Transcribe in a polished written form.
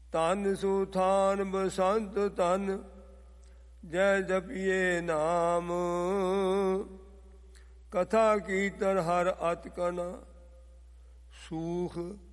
ਧਨ ਸੁਥਾਨ ਬਸੰਤ ਧਨ ਜੈ ਜਪੀਏ ਨਾਮ ਕਥਾ ਕੀਰਤਨ ਹਰ ਅਤ ਕਨਾ ਸੂਖ